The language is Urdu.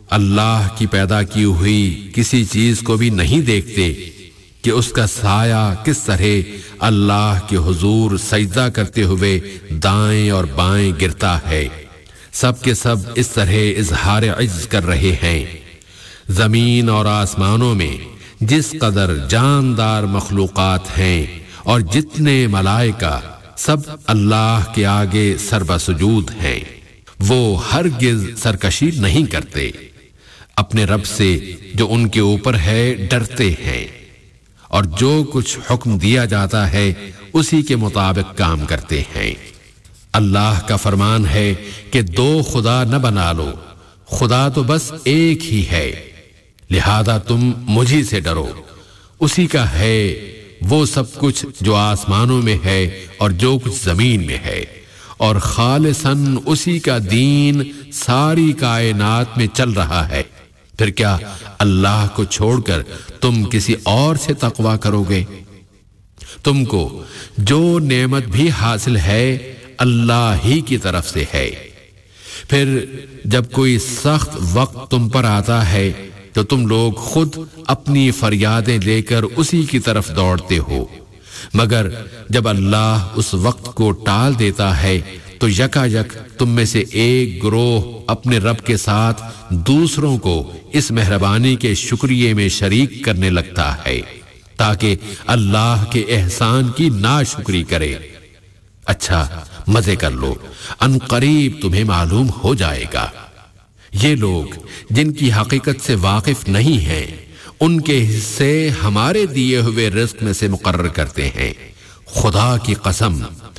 اللہ کی پیدا کی ہوئی کسی چیز کو بھی نہیں دیکھتے کہ اس کا سایہ کس طرح اللہ کے حضور سجدہ کرتے ہوئے دائیں اور بائیں گرتا ہے؟ سب کے سب اس طرح اظہار عجز کر رہے ہیں۔ زمین اور آسمانوں میں جس قدر جاندار مخلوقات ہیں اور جتنے ملائکہ، سب اللہ کے آگے سربہ سجود ہیں۔ وہ ہرگز سرکشی نہیں کرتے، اپنے رب سے جو ان کے اوپر ہے ڈرتے ہیں، اور جو کچھ حکم دیا جاتا ہے اسی کے مطابق کام کرتے ہیں۔ اللہ کا فرمان ہے کہ دو خدا نہ بنا لو، خدا تو بس ایک ہی ہے، لہذا تم مجھی سے ڈرو۔ اسی کا ہے وہ سب کچھ جو آسمانوں میں ہے اور جو کچھ زمین میں ہے، اور خالصاً اسی کا دین ساری کائنات میں چل رہا ہے۔ پھر کیا اللہ کو چھوڑ کر تم کسی اور سے تقویٰ کرو گے؟ تم کو جو نعمت بھی حاصل ہے اللہ ہی کی طرف سے ہے۔ پھر جب کوئی سخت وقت تم پر آتا ہے تو تم لوگ خود اپنی فریادیں لے کر اسی کی طرف دوڑتے ہو، مگر جب اللہ اس وقت کو ٹال دیتا ہے تو یکا یک تم میں سے ایک گروہ اپنے رب کے ساتھ دوسروں کو اس مہربانی کے شکریہ میں شریک کرنے لگتا ہے تاکہ اللہ کے احسان کی ناشکری کرے۔ اچھا مزے کر لو، ان قریب تمہیں معلوم ہو جائے گا۔ یہ لوگ جن کی حقیقت سے واقف نہیں ہیں، ان کے حصے ہمارے دیے ہوئے رزق میں سے مقرر کرتے ہیں۔ خدا کی قسم